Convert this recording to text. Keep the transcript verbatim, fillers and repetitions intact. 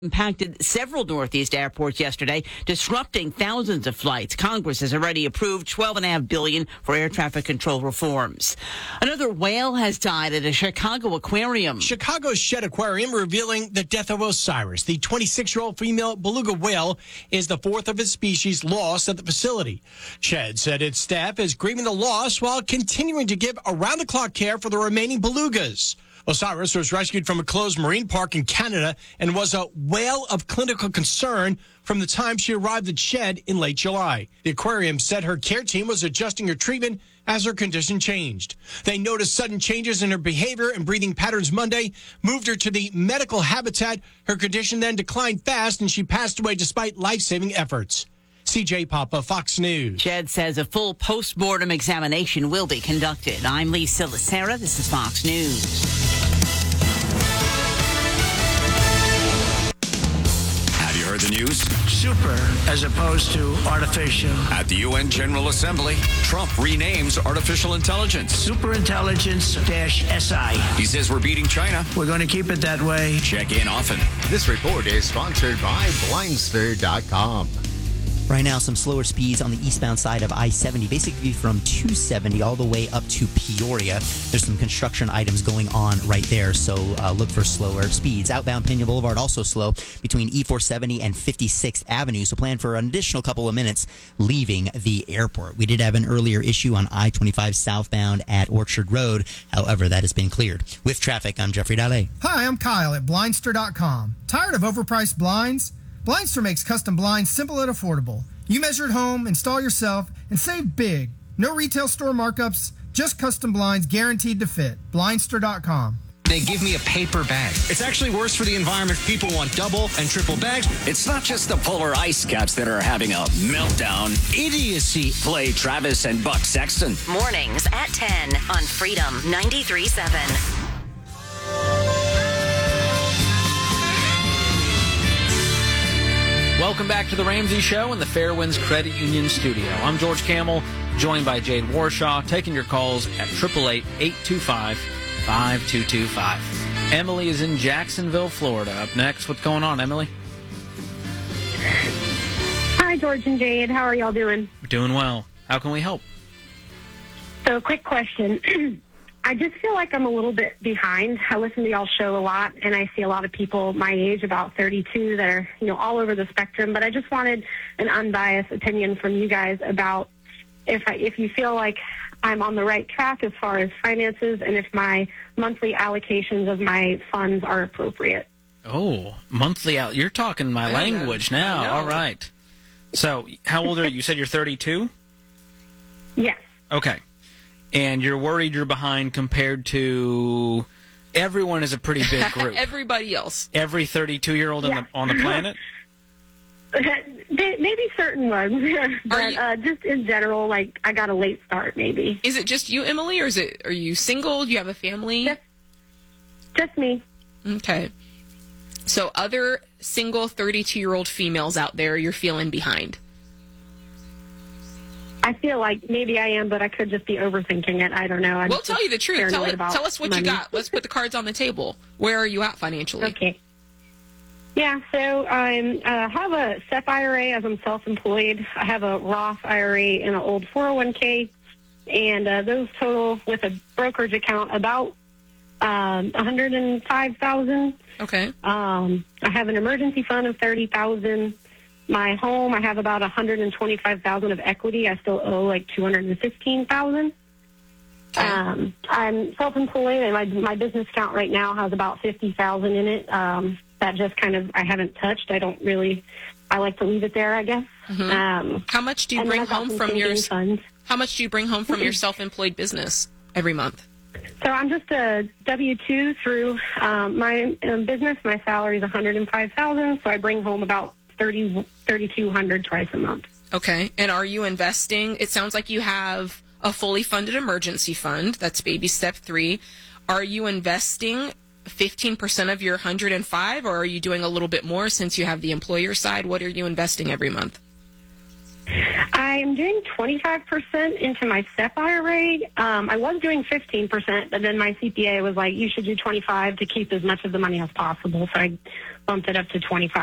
impacted several Northeast airports yesterday, disrupting thousands of flights. Congress has already approved twelve point five billion dollars for air traffic control reforms. Another whale has died at a Chicago aquarium. Chicago's Shedd Aquarium revealing the death of Osiris. The twenty-six-year-old female beluga whale is the fourth of its species lost at the facility. Shedd said its staff is grieving the loss while continuing to give around-the-clock care for the remaining belugas. Osiris was rescued from a closed marine park in Canada and was a whale of clinical concern from the time she arrived at Shedd in late July. The aquarium said her care team was adjusting her treatment as her condition changed. They noticed sudden changes in her behavior and breathing patterns Monday, moved her to the medical habitat. Her condition then declined fast, and she passed away despite life-saving efforts. C J Papa, Fox News. Shedd says a full post-mortem examination will be conducted. I'm Lee Silasera. This is Fox News. Heard the news? Super as opposed to artificial. At the U N General Assembly, Trump renames artificial intelligence Superintelligence-S I. He says we're beating China. We're going to keep it that way. Check in often. This report is sponsored by Blindster dot com. Right now, some slower speeds on the eastbound side of I seventy, basically from two seventy all the way up to Peoria. There's some construction items going on right there, so uh, look for slower speeds. Outbound Pena Boulevard also slow between E four seventy and fifty-sixth Avenue, so plan for an additional couple of minutes leaving the airport. We did have an earlier issue on I twenty-five southbound at Orchard Road. However, that has been cleared. With traffic, I'm Jeffrey Dalle. Hi, I'm Kyle at Blindster dot com. Tired of overpriced blinds? Blindster makes custom blinds simple and affordable. You measure at home, install yourself, and save big. No retail store markups, just custom blinds guaranteed to fit. Blindster dot com. They give me a paper bag. It's actually worse for the environment. People want double and triple bags. It's not just the polar ice caps that are having a meltdown. Idiocy. Play Travis and Buck Sexton. Mornings at ten on Freedom ninety-three point seven. Welcome back to the Ramsey Show in the Fairwinds Credit Union studio. I'm George Camel, joined by Jade Warshaw, taking your calls at eight eight eight, eight two five, five two two five. Emily is in Jacksonville, Florida. Up next, what's going on, Emily? Hi, George and Jade. How are y'all doing? We're doing well. How can we help? So, quick question. I just feel like I'm a little bit behind. I listen to y'all's show a lot, and I see a lot of people my age, about thirty-two, that are, you know, all over the spectrum. But I just wanted an unbiased opinion from you guys about if I, if you feel like I'm on the right track as far as finances, and if my monthly allocations of my funds are appropriate. Oh, monthly out. You're talking my language now. All right. So, how old are you? You said you're thirty-two? Yes. Okay. And you're worried you're behind compared to everyone is a pretty big group. Everybody else. Every thirty-two-year-old yeah. on, the, on the planet? Maybe certain ones. But you, uh, just in general, like, I got a late start, maybe. Is it just you, Emily, or is it? Are you single? Do you have a family? Just, just me. Okay. So other single thirty-two-year-old females out there, you're feeling behind. I feel like maybe I am, but I could just be overthinking it. I don't know. I'm we'll tell you the truth. Tell, it, tell us what money. you got. Let's put the cards on the table. Where are you at financially? Okay. Yeah, so I um, uh, have a S E P I R A as I'm self-employed. I have a Roth I R A and an old four oh one k, and uh, those total with a brokerage account about um, one hundred five thousand dollars. Okay. Um, I have an emergency fund of thirty thousand dollars. My home, I have about one hundred twenty-five thousand dollars of equity. I still owe like two hundred fifteen thousand dollars. Okay. Um, I'm self-employed, and my my business account right now has about fifty thousand dollars in it. Um, that just kind of I haven't touched. I don't really. I like to leave it there, I guess. Mm-hmm. Um, how much do you bring home from your funds. How much do you bring home from your self-employed business every month? So I'm just a W two through um, my um, business. My salary is one hundred five thousand dollars, so I bring home about thirty, thirty-two hundred twice a month. Okay. And are you investing? It sounds like you have a fully funded emergency fund. That's baby step three. Are you investing fifteen percent of your one hundred five, or are you doing a little bit more since you have the employer side? What are you investing every month? I am doing twenty-five percent into my SEP I R A. Um, I was doing fifteen percent, but then my C P A was like, you should do twenty-five to keep as much of the money as possible. So I bumped it up to twenty-five.